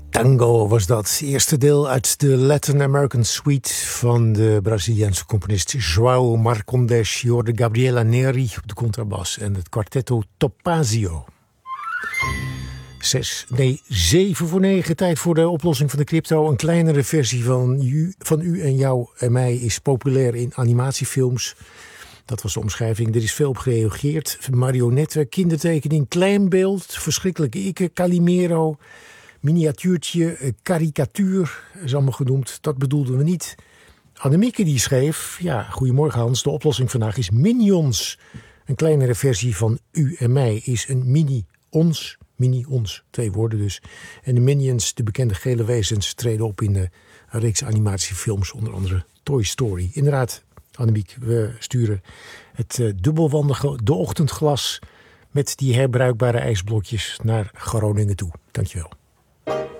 Tango was dat. Eerste deel uit de Latin American Suite van de Braziliaanse componist João Marcondes. Je hoorde Gabriela Neri op de contrabas en het kwartetto Topazio. 7 voor 9, tijd voor de oplossing van de crypto. Een kleinere versie van u en jou en mij is populair in animatiefilms. Dat was de omschrijving. Er is veel op gereageerd. Marionetten, kindertekening, kleinbeeld, verschrikkelijke ikke, Calimero, miniatuurtje, karikatuur, is allemaal genoemd. Dat bedoelden we niet. Annemieke die schreef, ja, goedemorgen Hans, de oplossing vandaag is Minions. Een kleinere versie van u en mij is een mini-ons, 2 woorden dus. En de Minions, de bekende gele wezens, treden op in de reeks animatiefilms, onder andere Toy Story. Inderdaad, Annemiek, we sturen het dubbelwandige de ochtendglas met die herbruikbare ijsblokjes naar Groningen toe. Dankjewel.